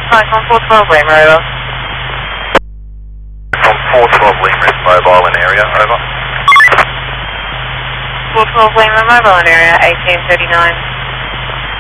Cyclone 412 Lima, over. From 412 Lima is mobile in area, over. 412 Lima, mobile in area, 1839.